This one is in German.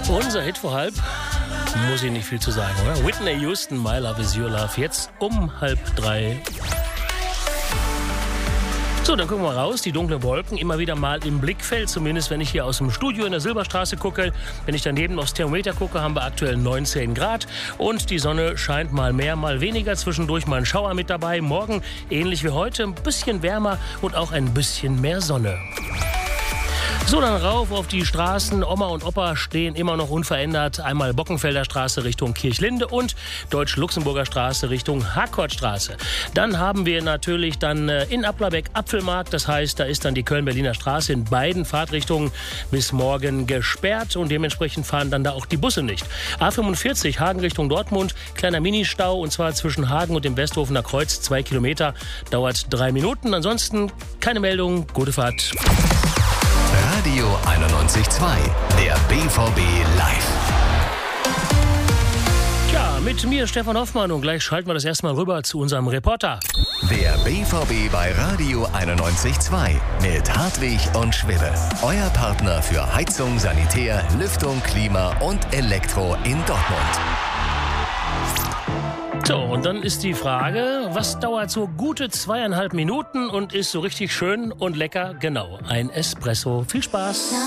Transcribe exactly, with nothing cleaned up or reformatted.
Unser Hit vor halb, muss ich nicht viel zu sagen, oder? Whitney Houston, My Love Is Your Love, jetzt um halb drei. So, dann gucken wir raus. Die dunklen Wolken immer wieder mal im Blickfeld, zumindest wenn ich hier aus dem Studio in der Silberstraße gucke. Wenn ich daneben aufs Thermometer gucke, haben wir aktuell neunzehn Grad und die Sonne scheint mal mehr, mal weniger. Zwischendurch mal ein Schauer mit dabei. Morgen, ähnlich wie heute, ein bisschen wärmer und auch ein bisschen mehr Sonne. So, dann rauf auf die Straßen. Oma und Opa stehen immer noch unverändert. Einmal Bockenfelder Straße Richtung Kirchlinde und Deutsch-Luxemburger Straße Richtung Harkortstraße. Dann haben wir natürlich dann in Applerbeck Apfelmarkt. Das heißt, da ist dann die Köln-Berliner Straße in beiden Fahrtrichtungen bis morgen gesperrt. Und dementsprechend fahren dann da auch die Busse nicht. A fünfundvierzig Hagen Richtung Dortmund. Kleiner Ministau und zwar zwischen Hagen und dem Westhofener Kreuz. Zwei Kilometer. Dauert drei Minuten. Ansonsten keine Meldung. Gute Fahrt. Radio einundneunzig Komma zwei, der B V B live. Ja, mit mir Stefan Hoffmann und gleich schalten wir das erstmal rüber zu unserem Reporter. Der B V B bei Radio einundneunzig Komma zwei mit Hartwig und Schwibbe. Euer Partner für Heizung, Sanitär, Lüftung, Klima und Elektro in Dortmund. So, und dann ist die Frage, was dauert so gute zweieinhalb Minuten und ist so richtig schön und lecker? Genau, ein Espresso. Viel Spaß!